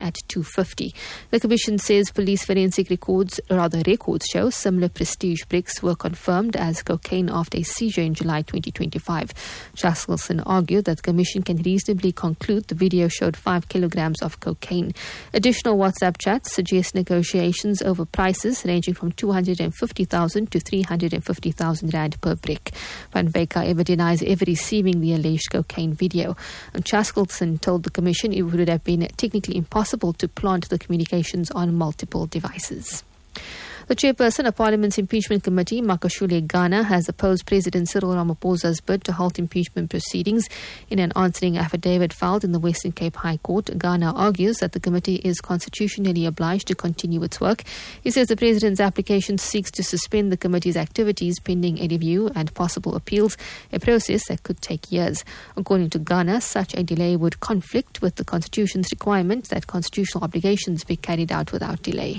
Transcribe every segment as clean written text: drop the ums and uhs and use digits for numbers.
at 250. The Commission says police forensic records show similar prestige bricks were confirmed as cocaine after a seizure in July 2025. Chaskelson argued that the Commission can reasonably conclude the video showed 5 kilograms of cocaine. Additional WhatsApp chats suggest negotiations over prices ranging from 250,000 to 350,000 rand per brick. Van Wyk, however, denies ever receiving the alleged cocaine video. And Chaskelson told the Commission it would have been technically impossible to plant the communications on multiple devices. The chairperson of Parliament's Impeachment Committee, Makashule Ghana, has opposed President Cyril Ramaphosa's bid to halt impeachment proceedings. In an answering affidavit filed in the Western Cape High Court, Ghana argues that the committee is constitutionally obliged to continue its work. He says the president's application seeks to suspend the committee's activities pending a review and possible appeals, a process that could take years. According to Ghana, such a delay would conflict with the Constitution's requirement that constitutional obligations be carried out without delay.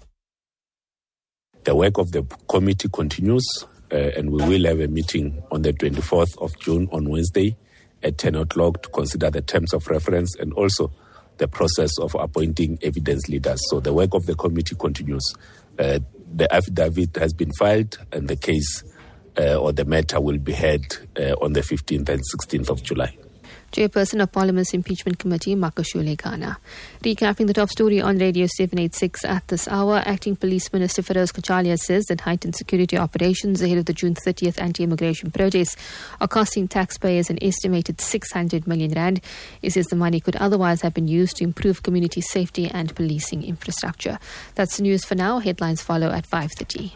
The work of the committee continues, and we will have a meeting on the 24th of June on Wednesday at 10 o'clock to consider the terms of reference and also the process of appointing evidence leaders. So the work of the committee continues. The affidavit has been filed and the case or the matter will be heard on the 15th and 16th of July. Chairperson of Parliament's Impeachment Committee, Makashule Ghana. Recapping the top story on Radio 786 at this hour, Acting Police Minister Feroz Kachalia says that heightened security operations ahead of the June 30th anti-immigration protests are costing taxpayers an estimated 600 million rand. He says the money could otherwise have been used to improve community safety and policing infrastructure. That's the news for now. Headlines follow at 5:30.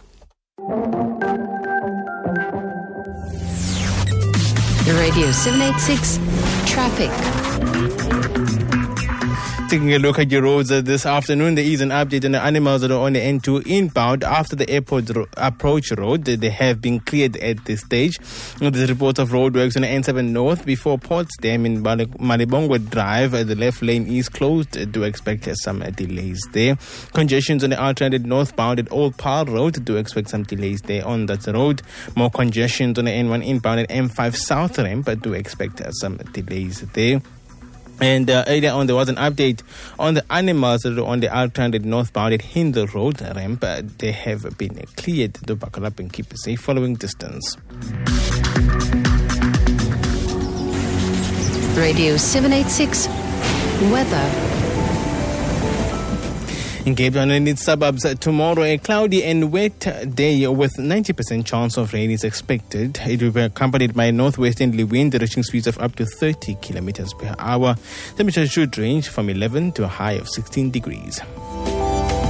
Radio 786 Traffic. Taking a look at your roads this afternoon, there is an update on the animals that are on the N2 inbound after the airport approach road. They have been cleared at this stage. There's reports of roadworks on the N7 North before Portsdam in Malibongwe Drive. The left lane is closed. Do expect some delays there. Congestions on the R300 northbound at Old Parr Road. Do expect some delays there on that road. More congestions on the N1 inbound at M5 South Ramp. But do expect some delays there. And earlier on, there was an update on the animals that are on the R300 northbound at Hindle Road ramp. They have been cleared to buckle up and keep a safe following distance. Radio 786 Weather. In Cape Town and its suburbs, tomorrow a cloudy and wet day with 90% chance of rain is expected. It will be accompanied by a northwesterly wind reaching speeds of up to 30 kilometers per hour. Temperature should range from 11 to a high of 16 degrees.